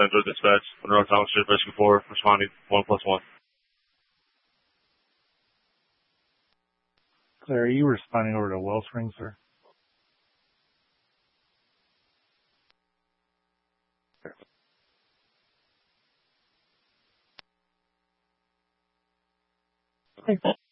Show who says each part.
Speaker 1: Central Dispatch, Monroe Township, Rescue 4, responding 1+1.
Speaker 2: Claire, are you responding over to Wellspring, sir? Okay.